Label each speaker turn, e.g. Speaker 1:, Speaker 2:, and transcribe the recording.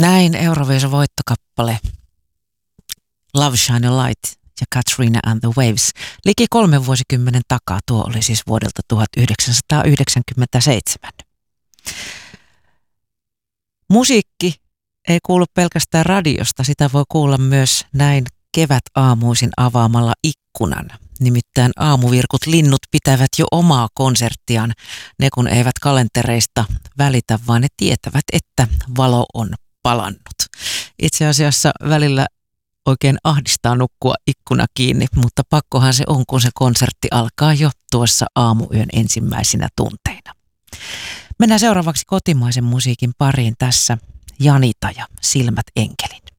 Speaker 1: Näin Euroviisu-voittokappale Love Shine a Light ja Katrina and the Waves. Liki 3 vuosikymmenen takaa, tuo oli siis vuodelta 1997. Musiikki ei kuulu pelkästään radiosta, sitä voi kuulla myös näin kevätaamuisin avaamalla ikkunan. Nimittäin aamuvirkut linnut pitävät jo omaa konserttiaan, ne kun eivät kalentereista välitä, vaan ne tietävät, että valo on palannut. Itse asiassa välillä oikein ahdistaa nukkua ikkuna kiinni, mutta pakkohan se on, kun se konsertti alkaa jo tuossa aamuyön ensimmäisinä tunteina. Mennään seuraavaksi kotimaisen musiikin pariin tässä Janita ja Silmät enkelin.